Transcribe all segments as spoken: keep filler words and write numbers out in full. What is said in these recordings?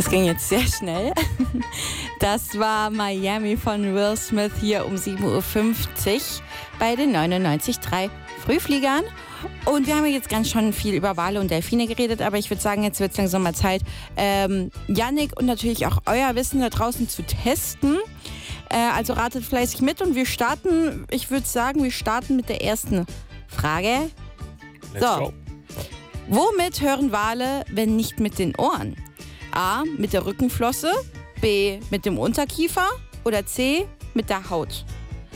Das ging jetzt sehr schnell. Das war Miami von Will Smith hier um sieben Uhr fünfzig bei den neunundneunzig Komma drei Frühfliegern. Und wir haben jetzt ganz schon viel über Wale und Delfine geredet, aber ich würde sagen, jetzt wird es langsam mal Zeit, ähm, Yannick und natürlich auch euer Wissen da draußen zu testen. Äh, also ratet fleißig mit und wir starten, ich würde sagen, wir starten mit der ersten Frage. Let's so, go. Womit hören Wale, wenn nicht mit den Ohren? A, mit der Rückenflosse, B, mit dem Unterkiefer oder C, mit der Haut?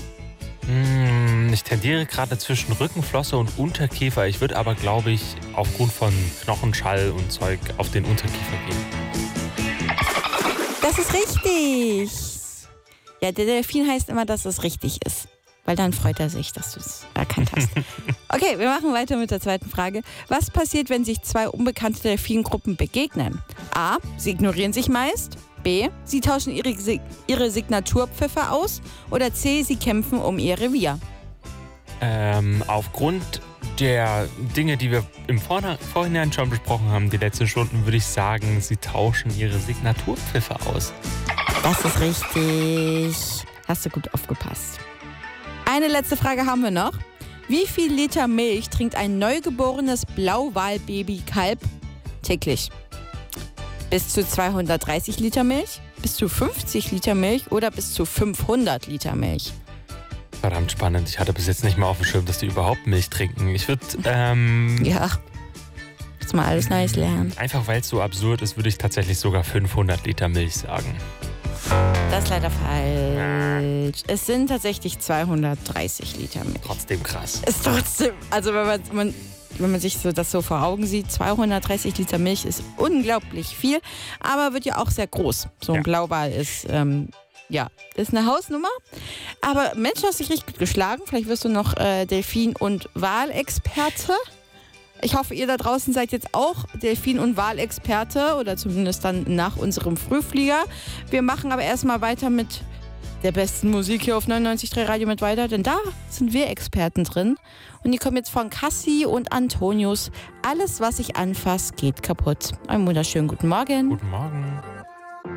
Mm, ich tendiere gerade zwischen Rückenflosse und Unterkiefer. Ich würde aber, glaube ich, aufgrund von Knochenschall und Zeug auf den Unterkiefer gehen. Das ist richtig. Ja, der Delfin heißt immer, dass es richtig ist. Weil dann freut er sich, dass du es erkannt hast. Okay, wir machen weiter mit der zweiten Frage. Was passiert, wenn sich zwei unbekannte Delfingruppen begegnen? A, sie ignorieren sich meist. B, sie tauschen ihre, ihre Signaturpfiffe aus. Oder C, sie kämpfen um ihr Revier. Ähm, aufgrund der Dinge, die wir im Vorhinein schon besprochen haben, die letzten Stunden, würde ich sagen, sie tauschen ihre Signaturpfiffe aus. Das ist richtig. Hast du gut aufgepasst. Eine letzte Frage haben wir noch. Wie viel Liter Milch trinkt ein neugeborenes Blauwalbaby-Kalb täglich? Bis zu zweihundertdreißig Liter Milch, bis zu fünfzig Liter Milch oder bis zu fünfhundert Liter Milch? Verdammt spannend. Ich hatte bis jetzt nicht mal auf dem Schirm, dass die überhaupt Milch trinken. Ich würde, ähm... Ja, muss mal alles Neues lernen. Einfach weil es so absurd ist, würde ich tatsächlich sogar fünfhundert Liter Milch sagen. Das ist leider falsch. Es sind tatsächlich zweihundertdreißig Liter Milch. Trotzdem krass. Ist trotzdem, also wenn man, man, wenn man sich so das so vor Augen sieht, zweihundertdreißig Liter Milch ist unglaublich viel, aber wird ja auch sehr groß. So ein ja. Blauwal ist, ähm, ja, ist eine Hausnummer. Aber Mensch, hast dich richtig gut geschlagen. Vielleicht wirst du noch äh, Delfin- und Walexperte. Ich hoffe, ihr da draußen seid jetzt auch Delfin- und Walexperte oder zumindest dann nach unserem Frühflieger. Wir machen aber erstmal weiter mit der besten Musik hier auf neunundneunzig Komma drei Radio mit weiter, denn da sind wir Experten drin. Und die kommen jetzt von Cassie und Antonius. Alles, was ich anfasse, geht kaputt. Einen wunderschönen guten Morgen. Guten Morgen.